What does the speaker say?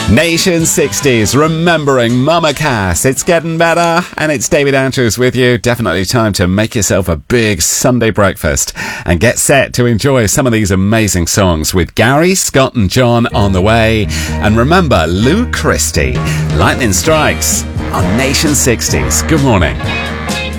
Nation 60s, remembering Mama Cass. It's getting better, and it's David Andrews with you. Definitely time to make yourself a big Sunday breakfast and get set to enjoy some of these amazing songs with Gary, Scott and John on the way. And remember, Lou Christie, Lightning Strikes on Nation 60s. Good morning.